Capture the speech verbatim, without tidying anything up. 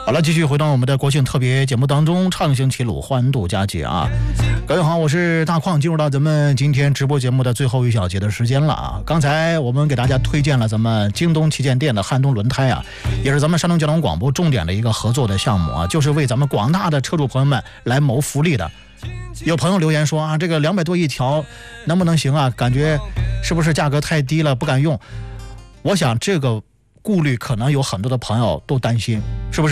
好了，继续回到我们的国庆特别节目当中，畅行齐鲁，欢度佳节啊！各位好，我是大矿，进入到咱们今天直播节目的最后一小节的时间了啊！刚才我们给大家推荐了咱们京东旗舰店的汉东轮胎啊，也是咱们山东交通广播重点的一个合作的项目啊，就是为咱们广大的车主朋友们来谋福利的。有朋友留言说啊，这个两百多一条能不能行啊？感觉是不是价格太低了，不敢用？我想这个顾虑可能有很多的朋友都担心，是不是？